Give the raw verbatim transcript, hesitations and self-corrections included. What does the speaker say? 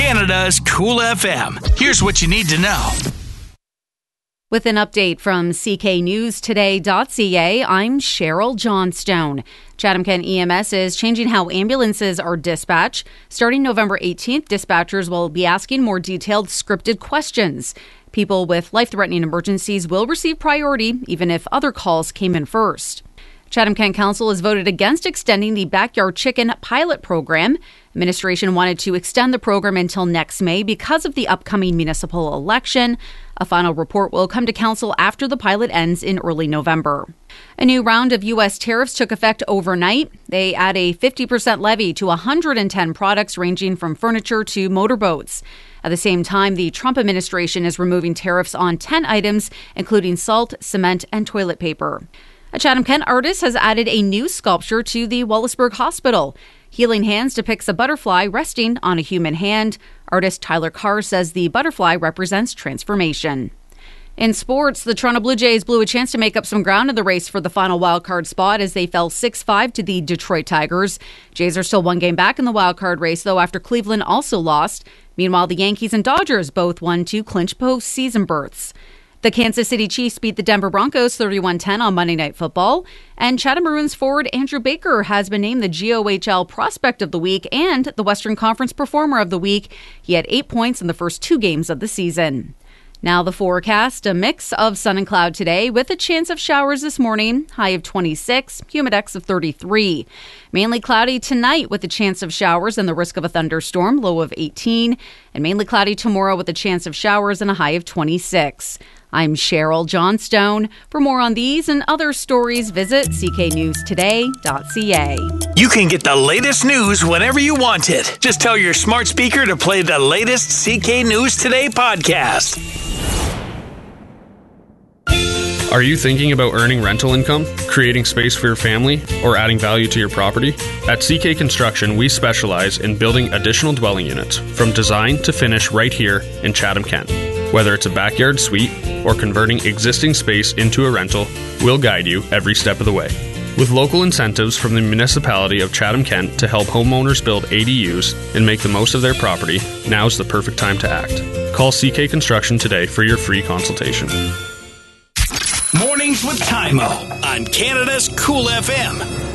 Canada's Cool F M. Here's what you need to know. With an update from C K News Today dot C A, I'm Cheryl Johnstone. Chatham-Kent E M S is changing how ambulances are dispatched. Starting November eighteenth, dispatchers will be asking more detailed scripted questions. People with life-threatening emergencies will receive priority, even if other calls came in first. Chatham-Kent Council has voted against extending the Backyard Chicken pilot program. Administration wanted to extend the program until next May because of the upcoming municipal election. A final report will come to Council after the pilot ends in early November. A new round of U S tariffs took effect overnight. They add a fifty percent levy to one hundred ten products ranging from furniture to motorboats. At the same time, the Trump administration is removing tariffs on ten items, including salt, cement, and toilet paper. A Chatham-Kent artist has added a new sculpture to the Wallaceburg Hospital. Healing Hands depicts a butterfly resting on a human hand. Artist Tyler Carr says the butterfly represents transformation. In sports, the Toronto Blue Jays blew a chance to make up some ground in the race for the final wildcard spot as they fell six five to the Detroit Tigers. Jays are still one game back in the wildcard race, though, after Cleveland also lost. Meanwhile, the Yankees and Dodgers both won to clinch postseason berths. The Kansas City Chiefs beat the Denver Broncos thirty-one ten on Monday Night Football. And Chatham Maroons forward Andrew Baker has been named the G O H L Prospect of the Week and the Western Conference Performer of the Week. He had eight points in the first two games of the season. Now the forecast, a mix of sun and cloud today with a chance of showers this morning, high of twenty-six, humidex of thirty-three. Mainly cloudy tonight with a chance of showers and the risk of a thunderstorm, low of eighteen. And mainly cloudy tomorrow with a chance of showers and a high of twenty-six. I'm Cheryl Johnstone. For more on these and other stories, visit C K News Today dot C A. You can get the latest news whenever you want it. Just tell your smart speaker to play the latest C K News Today podcast. Are you thinking about earning rental income, creating space for your family, or adding value to your property? At C K Construction, we specialize in building additional dwelling units from design to finish right here in Chatham-Kent. Whether it's a backyard suite or converting existing space into a rental, we'll guide you every step of the way. With local incentives from the municipality of Chatham-Kent to help homeowners build A D Us and make the most of their property, now's the perfect time to act. Call C K Construction today for your free consultation. Mornings with Tymo on Canada's Cool F M.